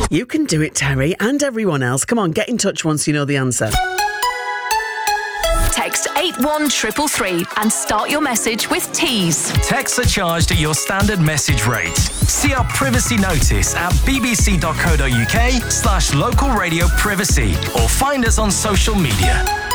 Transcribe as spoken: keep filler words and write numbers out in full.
You can do it, Terry, and everyone else. Come on, get in touch once you know the answer. Text eight one three three and start your message with Tease. Texts are charged at your standard message rate. See our privacy notice at bbc.co.uk slash local radio privacy or find us on social media.